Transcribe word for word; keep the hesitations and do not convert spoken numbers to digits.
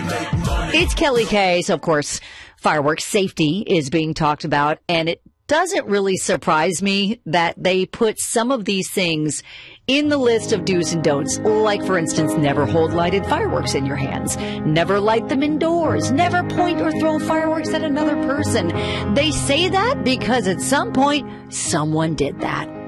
It's Kelly K. So, of course, fireworks safety is being talked about, and it doesn't really surprise me that they put some of these things in the list of do's and don'ts. Like, for instance, never hold lighted fireworks in your hands. Never light them indoors. Never point or throw fireworks at another person. They say that because at some point, someone did that.